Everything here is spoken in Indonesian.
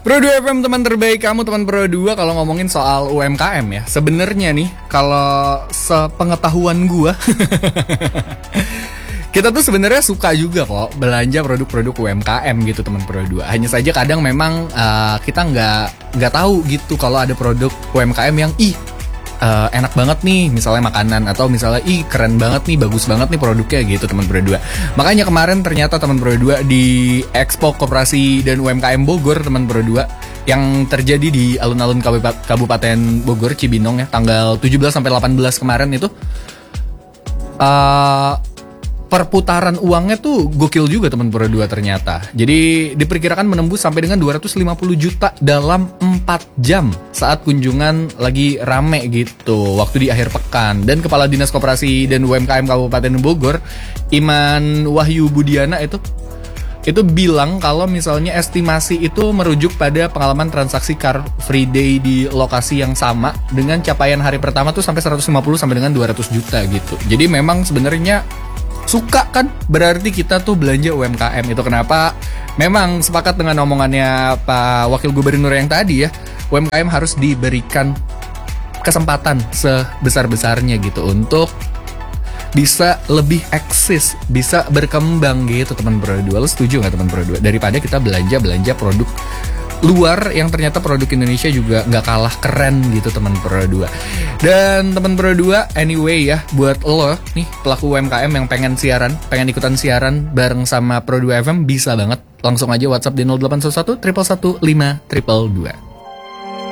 Pro 2 FM, teman terbaik kamu, teman Pro 2. Kalau ngomongin soal UMKM ya, sebenarnya nih kalau sepengetahuan gua kita tuh sebenarnya suka juga kok belanja produk-produk UMKM gitu, teman Pro 2. Hanya saja kadang memang kita nggak tahu gitu kalau ada produk UMKM yang enak banget nih, misalnya makanan, atau misalnya keren banget nih, bagus banget nih produknya gitu, teman Pro 2. Makanya kemarin ternyata teman Pro 2 di Expo Koperasi dan UMKM Bogor, teman Pro 2, yang terjadi di alun-alun Kabupaten Bogor, Cibinong ya, tanggal 17 sampai 18 kemarin itu, perputaran uangnya tuh gokil juga, teman Pro 2 ternyata. Jadi diperkirakan menembus sampai dengan 250 juta dalam 4 jam saat kunjungan lagi rame gitu, waktu di akhir pekan. Dan Kepala Dinas Koperasi dan UMKM Kabupaten Bogor, Iman Wahyu Budiana itu bilang kalau misalnya estimasi itu merujuk pada pengalaman transaksi Car Free Day di lokasi yang sama dengan capaian hari pertama tuh sampai 150 sampai dengan 200 juta gitu. Jadi memang sebenarnya suka kan, berarti kita tuh belanja UMKM. Itu kenapa memang sepakat dengan omongannya Pak Wakil Gubernur yang tadi ya, UMKM harus diberikan kesempatan sebesar-besarnya gitu untuk bisa lebih eksis, bisa berkembang gitu, teman Pro 2. Lo setuju gak, teman Pro 2? Daripada kita belanja produk luar yang ternyata produk Indonesia juga nggak kalah keren gitu, teman Pro 2. Dan teman Pro 2, anyway ya, buat lo nih pelaku UMKM yang pengen ikutan siaran bareng sama Pro 2 FM, bisa banget langsung aja WhatsApp di 0811 111 522.